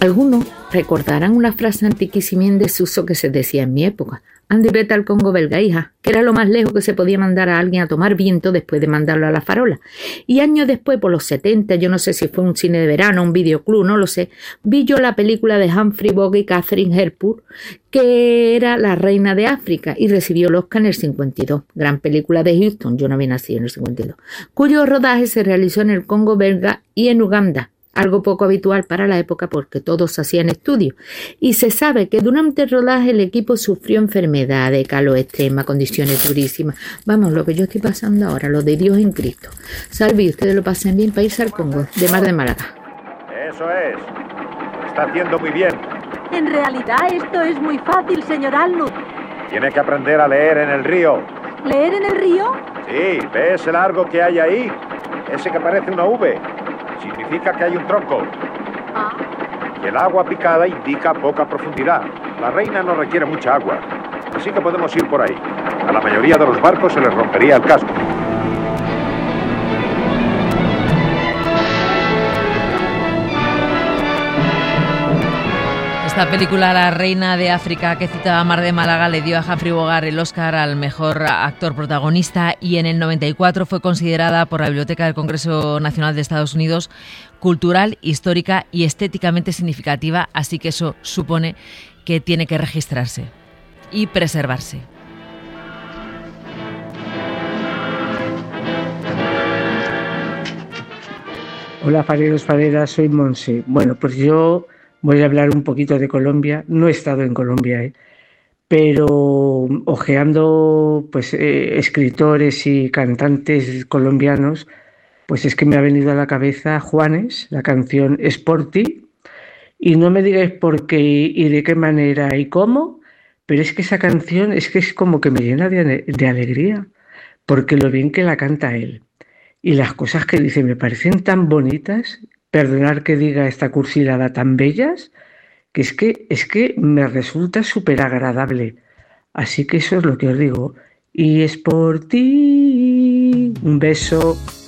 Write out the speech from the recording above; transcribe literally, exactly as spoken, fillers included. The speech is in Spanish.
Algunos recordarán una frase antiquísima y en desuso que se decía en mi época: anda y vete al Congo belga, hija, que era lo más lejos que se podía mandar a alguien a tomar viento después de mandarlo a la farola. Y años después, por los setenta, yo no sé si fue un cine de verano, un videoclub, no lo sé, vi yo la película de Humphrey Bogart y Catherine Hepburn, que era La Reina de África, y recibió el Oscar en el cincuenta y dos. Gran película de Houston, yo no había nacido en el cincuenta y dos, cuyo rodaje se realizó en el Congo belga y en Uganda. Algo poco habitual para la época porque todos hacían estudios. Y se sabe que durante el rodaje el equipo sufrió enfermedades, calor extrema, condiciones durísimas. Vamos, lo que yo estoy pasando ahora, lo de Dios en Cristo. Salve, ustedes lo pasen bien para irse al Congo, de Mar de Málaga. Eso es. Lo está haciendo muy bien. En realidad esto es muy fácil, señor Arnold. Tiene que aprender a leer en el río. ¿Leer en el río? Sí, ¿ves el largo que hay ahí? Ese que parece una V. Significa que hay un tronco. Ah. Y el agua picada indica poca profundidad. La reina no requiere mucha agua, así que podemos ir por ahí. A la mayoría de los barcos se les rompería el casco. Esta película, La Reina de África, que citaba Mar de Málaga, le dio a Humphrey Bogart el Oscar al mejor actor protagonista y en el noventa y cuatro fue considerada por la Biblioteca del Congreso Nacional de Estados Unidos cultural, histórica y estéticamente significativa, así que eso supone que tiene que registrarse y preservarse. Hola, fareros, fareras, soy Monse. Bueno, pues yo voy a hablar un poquito de Colombia. No he estado en Colombia, ¿eh? Pero ojeando pues, eh, escritores y cantantes colombianos, pues es que me ha venido a la cabeza Juanes, la canción Sporty, y no me digáis por qué y de qué manera y cómo, pero es que esa canción es que es como que me llena de, de alegría, porque lo bien que la canta él y las cosas que dice me parecen tan bonitas. Perdonar que diga esta cursilada, tan bellas, que es que, es que me resulta súper agradable. Así que eso es lo que os digo. Y es por ti. Un beso.